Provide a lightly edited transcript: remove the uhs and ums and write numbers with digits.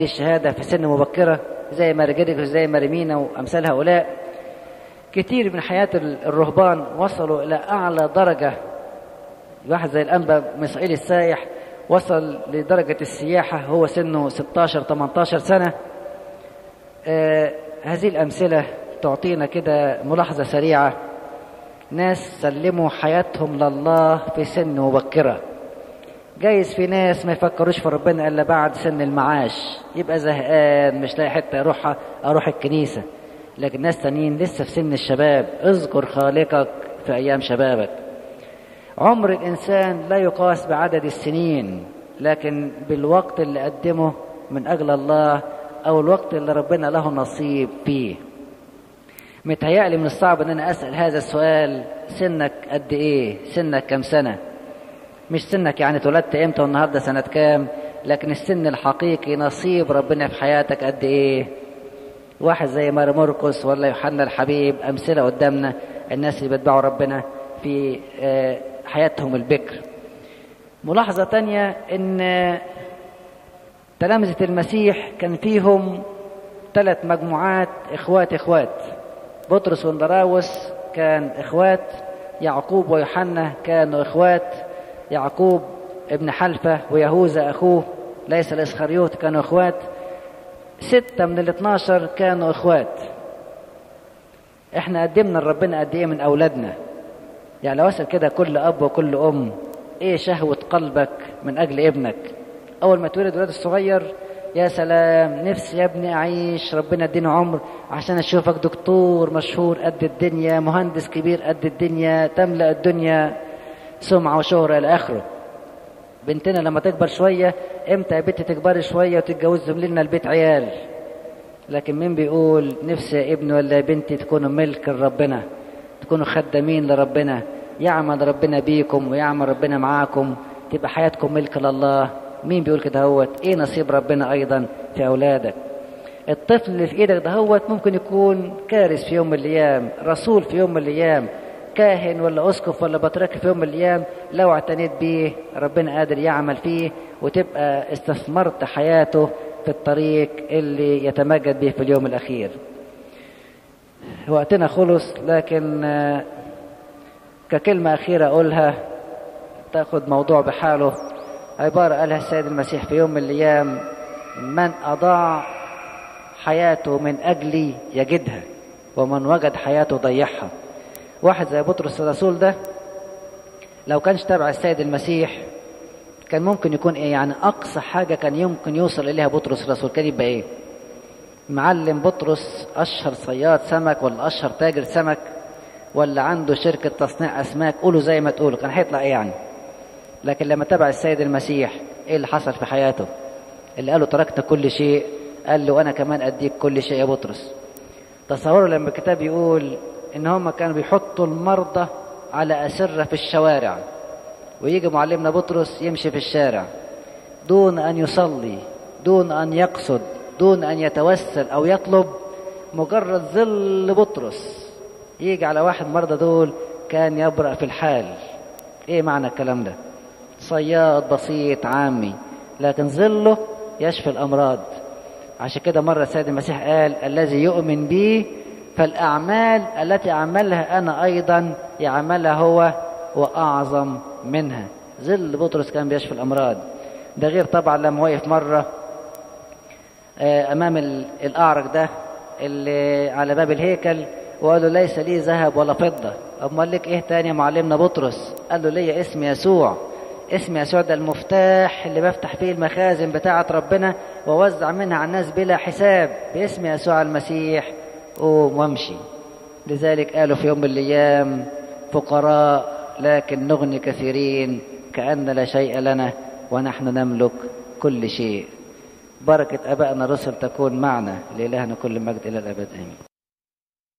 الشهادة في سن مبكرة زي مارجريجس وزي ماريمينا وأمثال هؤلاء. كتير من حياة الرهبان وصلوا إلى أعلى درجة. واحد زي الأنبا ميسائيل السايح وصل لدرجة السياحة هو سنه 16-18 سنة. هذه الأمثلة تعطينا كده ملاحظة سريعة. ناس سلموا حياتهم لله في سن مبكرة. جايز في ناس ما يفكروش في ربنا إلا بعد سن المعاش، يبقى زهقان مش لاقي حتة أروح الكنيسة. لكن ناس تانيين لسه في سن الشباب. اذكر خالقك في أيام شبابك. عمر الإنسان لا يقاس بعدد السنين، لكن بالوقت اللي قدمه من أجل الله أو الوقت اللي ربنا له نصيب فيه. متهيألي من الصعب أن أنا أسأل هذا السؤال: سنك قد إيه؟ سنك كم سنة؟ مش سنك يعني اتولدت إمتى والنهاردة سنة كام، لكن السن الحقيقي نصيب ربنا في حياتك قد إيه. واحد زي مار مرقس ولا يوحنا الحبيب أمثلة قدامنا، الناس اللي بيتبعوا ربنا في حياتهم البكر. ملاحظة تانية إن تلامذة المسيح كان فيهم 3 مجموعات إخوات. بطرس واندراوس كان إخوات، يعقوب ويوحنا كانوا إخوات، يعقوب ابن حلفة ويهوذا أخوه ليس الإسخريوت كانوا إخوات، 6 من 12 كانوا إخوات. إحنا قدمنا لربنا قد إيه من أولادنا؟ يعني لو أسأل كده كل أب وكل أم: إيه شهوة قلبك من أجل ابنك؟ أول ما تولد ولاد الصغير: يا سلام، نفسي يا ابني أعيش، ربنا اديني عمر عشان أشوفك دكتور مشهور قد الدنيا، مهندس كبير قد الدنيا، تملأ الدنيا سمعة وشهرة إلى آخره. بنتنا لما تكبر شوية: إمتى يا بنتي تكبري شوية وتتجوزي لنا البيت عيال؟ لكن مين بيقول: نفسي يا ابني ولا يا بنتي تكونوا ملك لربنا، تكونوا خدامين لربنا، يعمل ربنا بيكم ويعمل ربنا معاكم، تبقى حياتكم ملك لله. مين بيقول كده هوت؟ ايه نصيب ربنا ايضا في اولادك. الطفل اللي في ايدك ده هوت ممكن يكون كارث في يوم من الايام، رسول في يوم من الايام، كاهن ولا اسقف ولا بطريرك في يوم من الايام. لو اعتنيت بيه ربنا قادر يعمل فيه، وتبقى استثمرت حياته في الطريق اللي يتمجد به في اليوم الاخير. وقتنا خلص، لكن ككلمة أخيرة أقولها تأخذ موضوع بحاله. عبارة قالها السيد المسيح في يوم من الأيام: من أضاع حياته من أجلي يجدها، ومن وجد حياته ضيعها. واحد زي بطرس الرسول ده لو كانش تابع السيد المسيح كان ممكن يكون إيه؟ يعني أقصى حاجة كان يمكن يوصل إليها بطرس الرسول كان يبقى إيه؟ معلم بطرس أشهر صياد سمك ولا أشهر تاجر سمك ولا عنده شركة تصنيع أسماك، قولوا زي ما تقولوا، كان هيطلع إيه يعني؟ لكن لما تبع السيد المسيح إيه اللي حصل في حياته؟ اللي قاله: تركت كل شيء، قال له: أنا كمان أديك كل شيء يا بطرس. تصوروا لما الكتاب يقول إن هم كانوا بيحطوا المرضى على أسرة في الشوارع، ويجي معلمنا بطرس يمشي في الشارع دون أن يصلي، دون أن يقصد، دون أن يتوسل أو يطلب، مجرد ظل بطرس يجي على واحد مرضى دول كان يبرأ في الحال. إيه معنى الكلام ده؟ صياد بسيط عامي، لكن ظله يشفي الأمراض. عشان كده مرة السيد المسيح قال: الذي يؤمن بي فالأعمال التي أعملها أنا أيضا يعملها هو وأعظم منها. ظل بطرس كان بيشفي الأمراض. ده غير طبعا لما وقف مرة أمام الأعرج ده اللي على باب الهيكل وقال له: ليس لي ذهب ولا فضة. أمال لك إيه تاني يا معلمنا بطرس؟ قال له: لي اسم يسوع. اسم يسوع ده المفتاح اللي بفتح فيه المخازن بتاعة ربنا ووزع منها على الناس بلا حساب. باسم يسوع المسيح قوم وامشي. لذلك قالوا في يوم من الأيام: فقراء لكن نغني كثيرين، كأن لا شيء لنا ونحن نملك كل شيء. بركة أبائنا الرسل تكون معنا. لإلهنا كل مجد إلى الأبد آمين.